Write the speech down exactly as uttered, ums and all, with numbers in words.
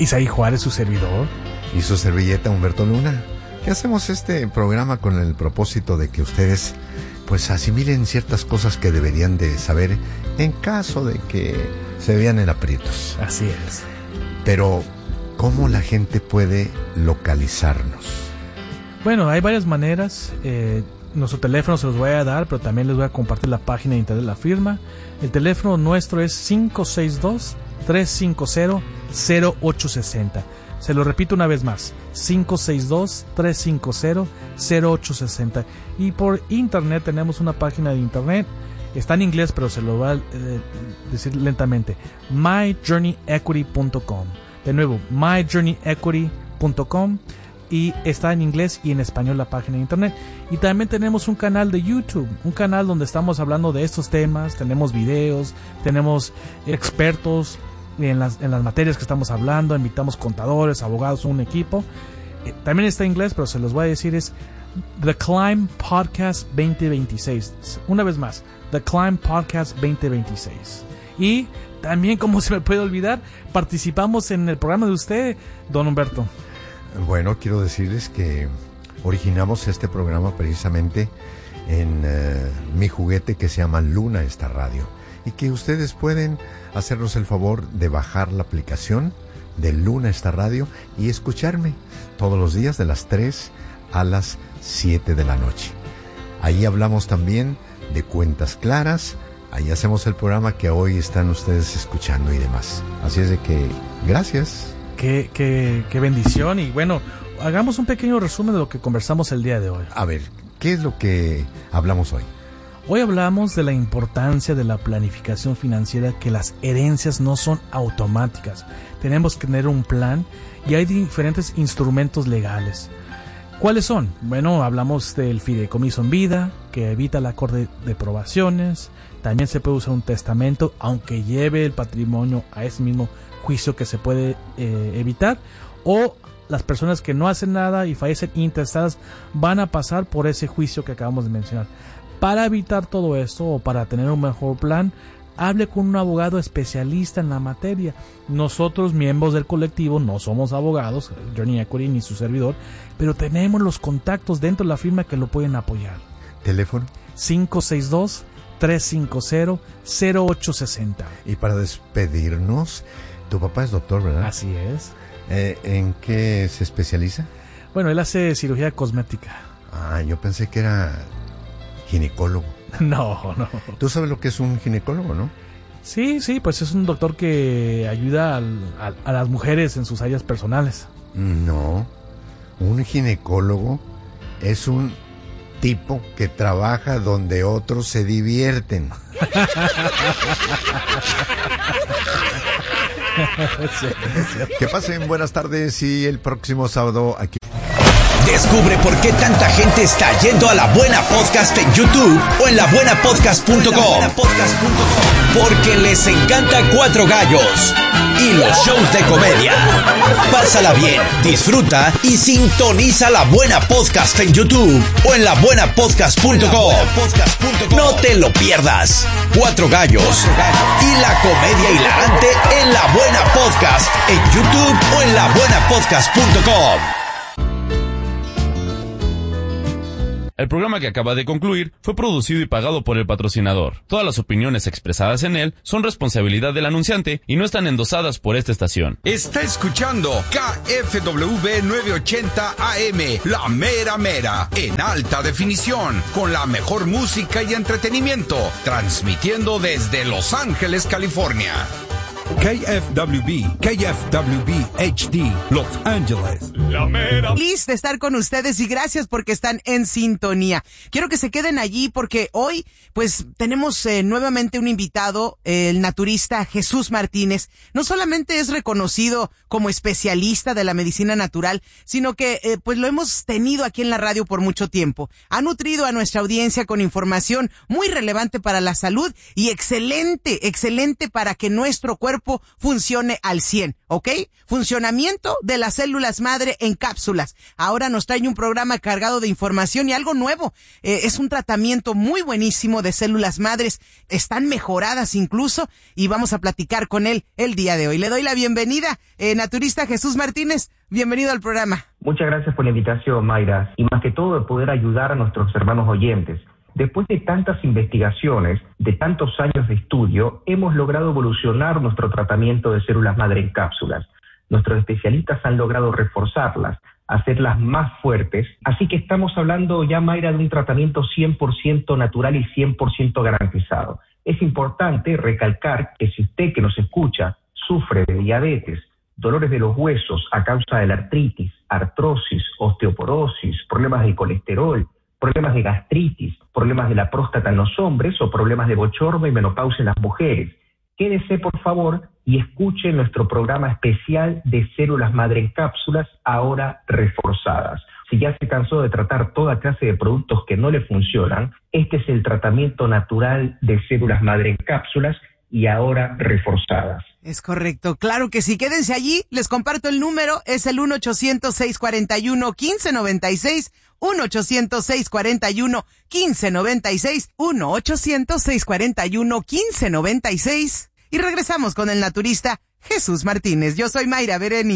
Isaí Juárez, su servidor. Y su servilleta Humberto Luna, que hacemos este programa con el propósito de que ustedes pues asimilen ciertas cosas que deberían de saber en caso de que se vean en aprietos. Así es. Pero, ¿cómo la gente puede localizarnos? Bueno, hay varias maneras. Eh, nuestro teléfono se los voy a dar, pero también les voy a compartir la página de internet de la firma. El teléfono nuestro es cinco seis dos, tres cinco cero, cero ocho seis cero. Se lo repito una vez más, cinco seis dos, tres cinco cero, cero ocho seis cero. Y por internet tenemos una página de internet, está en inglés, pero se lo voy a eh, decir lentamente, my journey equity punto com. De nuevo, my journey equity punto com, y está en inglés y en español la página de internet. Y también tenemos un canal de YouTube, un canal donde estamos hablando de estos temas, tenemos videos, tenemos expertos en las, en las materias que estamos hablando, invitamos contadores, abogados, un equipo. Eh, también está en inglés, pero se los voy a decir, es The Climb Podcast veinte veintiséis. Una vez más, The Climb Podcast veinte veintiséis. Y también, como se me puede olvidar, participamos en el programa de usted, don Humberto. Bueno, quiero decirles que originamos este programa precisamente en uh, mi juguete que se llama Luna Esta Radio, y que ustedes pueden hacernos el favor de bajar la aplicación de Luna Esta Radio y escucharme todos los días de las tres a las siete de la noche. Ahí hablamos también de cuentas claras, ahí hacemos el programa que hoy están ustedes escuchando y demás. Así es de que, gracias. Qué, qué, qué bendición. Y bueno, hagamos un pequeño resumen de lo que conversamos el día de hoy. A ver, ¿qué es lo que hablamos hoy? Hoy hablamos de la importancia de la planificación financiera, que las herencias no son automáticas. Tenemos que tener un plan y hay diferentes instrumentos legales. ¿Cuáles son? Bueno, hablamos del fideicomiso en vida, que evita la corte de probaciones. También se puede usar un testamento, aunque lleve el patrimonio a ese mismo juicio que se puede eh, evitar. O las personas que no hacen nada y fallecen intestadas van a pasar por ese juicio que acabamos de mencionar. Para evitar todo esto o para tener un mejor plan, hable con un abogado especialista en la materia. Nosotros, miembros del colectivo, no somos abogados, Journey Equity ni su servidor, pero tenemos los contactos dentro de la firma que lo pueden apoyar. ¿Teléfono? cinco seis dos, tres cinco cero, cero ocho seis cero. Y para despedirnos, tu papá es doctor, ¿verdad? Así es. Eh, ¿En qué se especializa? Bueno, él hace cirugía cosmética. Ah, yo pensé que era ginecólogo. No, no. ¿Tú sabes lo que es un ginecólogo, no? Sí, sí, pues es un doctor que ayuda al, a, a las mujeres en sus áreas personales. No, un ginecólogo es un tipo que trabaja donde otros se divierten. Que pasen buenas tardes y el próximo sábado aquí. Descubre por qué tanta gente está yendo a La Buena Podcast en YouTube o en la buena podcast punto com. Porque les encanta Cuatro Gallos y los shows de comedia. Pásala bien, disfruta y sintoniza La Buena Podcast en YouTube o en la buena podcast punto com. No te lo pierdas. Cuatro Gallos y la comedia hilarante en La Buena Podcast en YouTube o en la buena podcast punto com. El programa que acaba de concluir fue producido y pagado por el patrocinador. Todas las opiniones expresadas en él son responsabilidad del anunciante y no están endosadas por esta estación. Está escuchando K F W nueve ochenta A M, La Mera Mera, en alta definición, con la mejor música y entretenimiento, transmitiendo desde Los Ángeles, California. K F W B, K F W B H D, Los Ángeles. La mera. Feliz de estar con ustedes y gracias porque están en sintonía. Quiero que se queden allí porque hoy pues tenemos eh, nuevamente un invitado, eh, el naturista Jesús Martínez. No solamente es reconocido como especialista de la medicina natural, sino que eh, pues lo hemos tenido aquí en la radio por mucho tiempo. Ha nutrido a nuestra audiencia con información muy relevante para la salud y excelente, excelente para que nuestro cuerpo cuerpo funcione al cien, ¿ok? Funcionamiento de las células madre en cápsulas. Ahora nos trae un programa cargado de información y algo nuevo. Eh, es un tratamiento muy buenísimo de células madres. Están mejoradas incluso y vamos a platicar con él el día de hoy. Le doy la bienvenida, eh, naturista Jesús Martínez. Bienvenido al programa. Muchas gracias por la invitación, Mayra, y más que todo de poder ayudar a nuestros hermanos oyentes. Después de tantas investigaciones, de tantos años de estudio, hemos logrado evolucionar nuestro tratamiento de células madre en cápsulas. Nuestros especialistas han logrado reforzarlas, hacerlas más fuertes, así que estamos hablando ya, Mayra, de un tratamiento cien por ciento natural y cien por ciento garantizado. Es importante recalcar que si usted que nos escucha sufre de diabetes, dolores de los huesos a causa de la artritis, artrosis, osteoporosis, problemas de colesterol, problemas de gastritis, problemas de la próstata en los hombres o problemas de bochorno y menopausia en las mujeres, quédese por favor y escuche nuestro programa especial de células madre en cápsulas, ahora reforzadas. Si ya se cansó de tratar toda clase de productos que no le funcionan, este es el tratamiento natural de células madre en cápsulas y ahora reforzadas. Es correcto, claro que sí. Quédense allí, les comparto el número, es el uno ochocientos, seiscientos cuarenta y uno, quince noventa y seis, uno ochocientos, seiscientos cuarenta y uno, quince noventa y seis, uno ochocientos, seiscientos cuarenta y uno, quince noventa y seis. Y regresamos con el naturista Jesús Martínez. Yo soy Mayra Bereni.